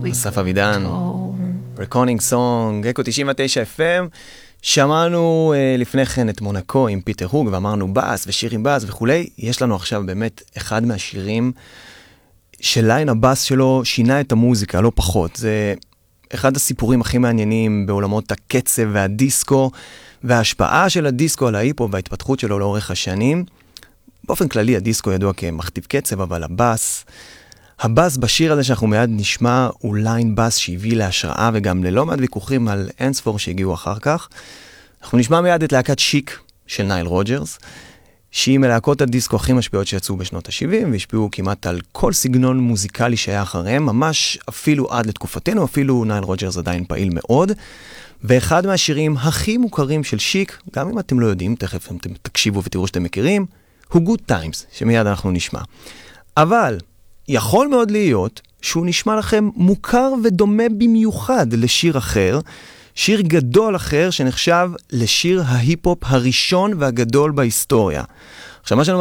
אסף אבידן, רקונינג סונג, אקו 99 FM. שמענו לפני כן את מונקו עם פיטר הוג, ואמרנו בס ושיר עם בס וכולי. יש לנו עכשיו באמת אחד מהשירים שליין הבס שלו שינה את המוזיקה, לא פחות. זה אחד הסיפורים הכי מעניינים בעולמות הקצב והדיסקו, וההשפעה של הדיסקו על ההיפ-הופ וההתפתחות שלו לאורך השנים. באופן כללי הדיסקו ידוע כמכתיב קצב, אבל הבס בשיר הזה שאנחנו מיד נשמע הוא ליין בס שהביא להשראה וגם ללא מעט ויכוחים על אינספור שהגיעו אחר כך. אנחנו נשמע מיד את להקת שיק של נייל רוג'רס, שהיא מלהקות הדיסקו הכי משפיעות שיצאו בשנות ה-70 והשפיעו כמעט על כל סגנון מוזיקלי שהיה אחריהם, ממש אפילו עד לתקופתנו, אפילו נייל רוג'רס עדיין פעיל מאוד. ואחד מהשירים הכי מוכרים של שיק, גם אם אתם לא יודעים, תכף אתם תקשיבו ותראו שאתם מכירים, הוא Good Times, שמיד אנחנו נשמע. אבל יכול מאוד להיות שהוא נשמע לכם מוכר ודומה במיוחד לשיר אחר, שיר גדול אחר שנחשב לשיר ההיפ-הופ הראשון והגדול בהיסטוריה. עכשיו מה שאני